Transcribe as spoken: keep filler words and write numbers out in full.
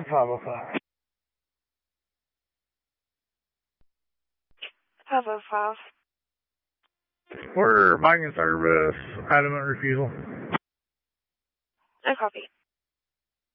five oh five. five oh five. We're Viking service, adamant refusal.